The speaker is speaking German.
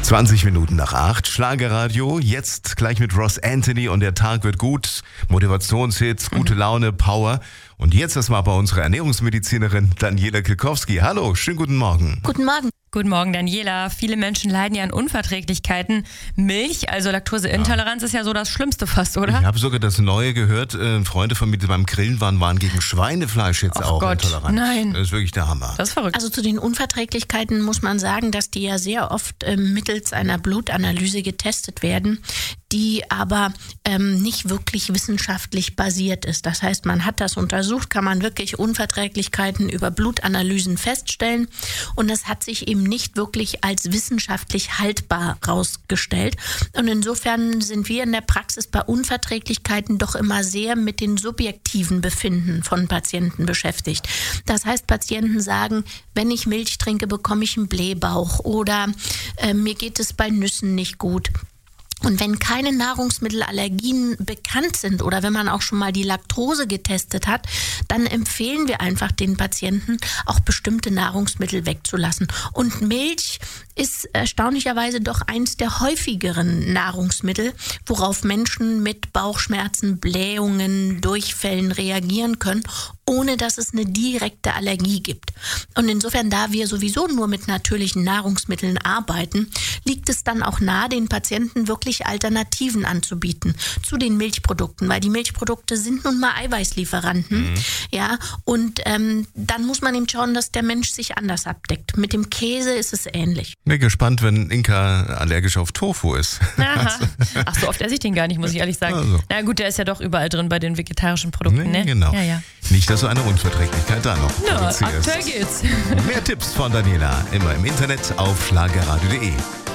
20 Minuten nach 8, Schlagerradio, jetzt gleich mit Ross Anthony und der Tag wird gut, Motivationshits, gute Laune, Power. Und jetzt erstmal bei unserer Ernährungsmedizinerin Daniela Kilkowski. Hallo, schönen guten Morgen. Guten Morgen. Guten Morgen, Daniela. Viele Menschen leiden ja an Unverträglichkeiten. Milch, also Laktoseintoleranz, ist ja so das Schlimmste fast, oder? Ich habe sogar das Neue gehört. Freunde von mir, die beim Grillen waren gegen Schweinefleisch jetzt auch intolerant. Nein. Das ist wirklich der Hammer. Das ist verrückt. Also zu den Unverträglichkeiten muss man sagen, dass die ja sehr oft mittels einer Blutanalyse getestet werden, die aber nicht wirklich wissenschaftlich basiert ist. Das heißt, man hat das untersucht, kann man wirklich Unverträglichkeiten über Blutanalysen feststellen und das hat sich eben nicht wirklich als wissenschaftlich haltbar rausgestellt. Und insofern sind wir in der Praxis bei Unverträglichkeiten doch immer sehr mit den subjektiven Befinden von Patienten beschäftigt. Das heißt, Patienten sagen, wenn ich Milch trinke, bekomme ich einen Blähbauch oder mir geht es bei Nüssen nicht gut. Und wenn keine Nahrungsmittelallergien bekannt sind oder wenn man auch schon mal die Laktose getestet hat, dann empfehlen wir einfach den Patienten, auch bestimmte Nahrungsmittel wegzulassen. Und Milch ist erstaunlicherweise doch eins der häufigeren Nahrungsmittel, worauf Menschen mit Bauchschmerzen, Blähungen, Durchfällen reagieren können, ohne dass es eine direkte Allergie gibt. Und insofern, da wir sowieso nur mit natürlichen Nahrungsmitteln arbeiten, liegt es dann auch nahe, den Patienten wirklich Alternativen anzubieten zu den Milchprodukten, weil die Milchprodukte sind nun mal Eiweißlieferanten. Ja, und dann muss man eben schauen, dass der Mensch sich anders abdeckt. Mit dem Käse ist es ähnlich. Bin gespannt, wenn Inka allergisch auf Tofu ist. Aha. Ach, so oft esse ich den gar nicht, muss ich ehrlich sagen. Also. Na gut, der ist ja doch überall drin bei den vegetarischen Produkten, ne? Genau. Ja. Nicht, dass du eine Unverträglichkeit da noch Na, produzierst. aktuell geht's. Mehr Tipps von Daniela immer im Internet auf schlagerradio.de.